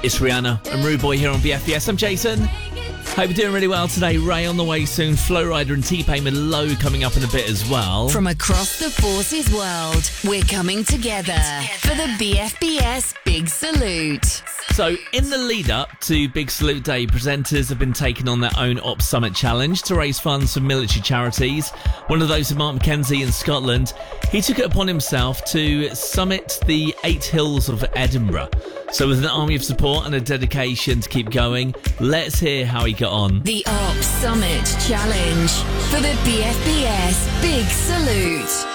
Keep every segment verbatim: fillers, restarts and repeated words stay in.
It's Rihanna and Rude Boy here on B F B S. I'm Jason. Hope you're doing really well today. Ray on the way soon. Flo Rida and T-Pain with Low coming up in a bit as well. From across the forces world, we're coming together for the B F B S Big Salute. So, in the lead-up to Big Salute Day, presenters have been taking on their own Ops Summit Challenge to raise funds for military charities. One of those is Mark McKenzie in Scotland. He took it upon himself to summit the Eight Hills of Edinburgh. So, with an army of support and a dedication to keep going, let's hear how he got on. The Ops Summit Challenge for the B F B S Big Salute.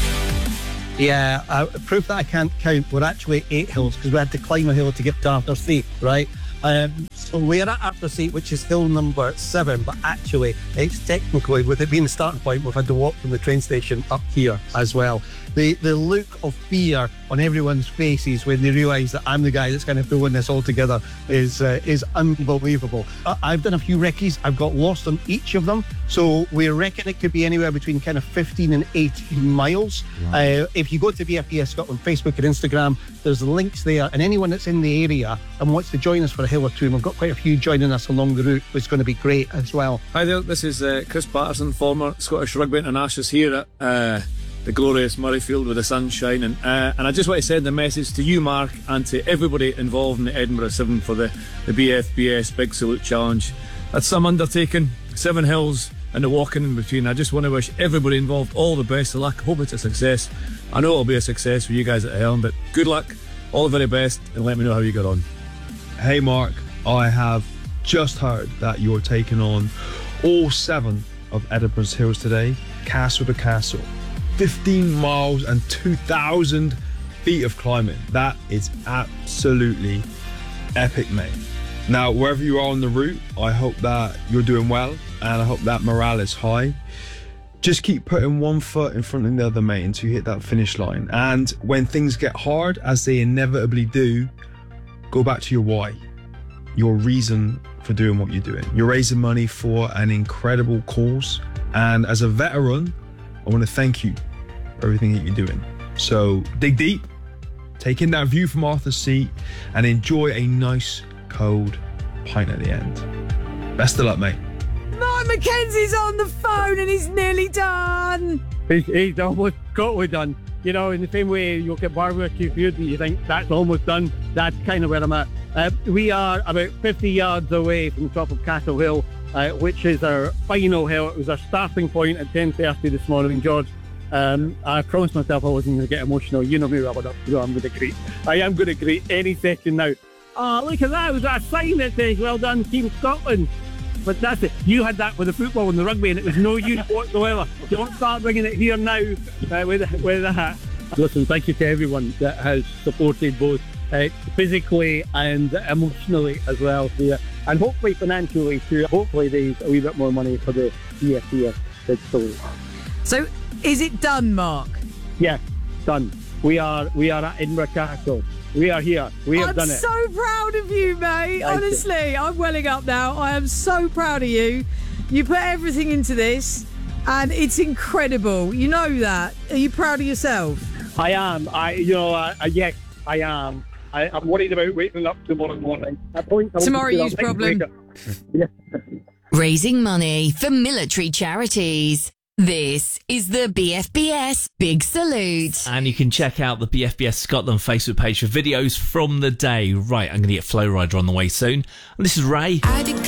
Yeah, uh, proof that I can't count. We're actually eight hills because we had to climb a hill to get to Arthur Seat, right? Um, so we're at Arthur Seat, which is hill number seven, but actually it's technically, with it being the starting point, we've had to walk from the train station up here as well. The the look of fear on everyone's faces when they realise that I'm the guy that's kind of pulling this all together is uh, is unbelievable. Uh, I've done a few recce's. I've got lost on each of them. So we reckon it could be anywhere between kind of fifteen and eighteen miles. Wow. Uh, if you go to B F B S Scotland Facebook and Instagram, there's links there. And anyone that's in the area and wants to join us for a hill or two, and we've got quite a few joining us along the route, it's going to be great as well. Hi there, this is uh, Chris Patterson, former Scottish Rugby Internationals here at uh, the glorious Murrayfield with the sun shining. Uh, and I just want to send a message to you, Mark, and to everybody involved in the Edinburgh Seven for the, the B F B S Big Salute Challenge. That's some undertaking, seven hills and the walking in between. I just want to wish everybody involved all the best of luck. Hope it's a success. I know it'll be a success for you guys at the helm, but good luck, all the very best, and let me know how you got on. Hey Mark, I have just heard that you're taking on all seven of Edinburgh's hills today, castle to castle. fifteen miles and two thousand feet of climbing. That is absolutely epic, mate. Now, wherever you are on the route, I hope that you're doing well and I hope that morale is high. Just keep putting one foot in front of the other, mate, until you hit that finish line. And when things get hard, as they inevitably do, go back to your why, your reason for doing what you're doing. You're raising money for an incredible cause. And as a veteran, I want to thank you for everything that you're doing. So dig deep, take in that view from Arthur's Seat, and enjoy a nice cold pint at the end. Best of luck, mate. Mark McKenzie's on the phone and he's nearly done. He's, he's almost totally done. You know, in the same way you look at barbecue food and you think that's almost done, that's kind of where I'm at. Uh, we are about fifty yards away from the top of Castle Hill, uh, which is our final hill. It was our starting point at ten thirty this morning, George. Um, I promised myself I wasn't going to get emotional. You know me well enough. You know I'm going to greet. I am going to greet any second now. Oh, look at that. It was that sign that says, well done, Team Scotland. But that's it. You had that with the football and the rugby, and it was no use whatsoever. Don't start bringing it here now uh, with, with that. Listen, thank you to everyone that has supported both uh, physically and emotionally as well here. And hopefully financially too. Hopefully there's a wee bit more money for the B F B S Big Salute. So, is it done, Mark? Yeah, done. We are, we are at Edinburgh Castle. We are here. We have I'm done it. I'm so proud of you, mate. Thank Honestly, you. I'm welling up now. I am so proud of you. You put everything into this, and it's incredible. You know that. Are you proud of yourself? I am. I, you know, uh, yes, I am. I, I'm worried about waking up tomorrow morning. At point, tomorrow you's problem. Yeah. Raising money for military charities. This is the B F B S Big Salute. And you can check out the B F B S Scotland Facebook page for videos from the day. Right, I'm going to get Flo Rida on the way soon. And this is Ray.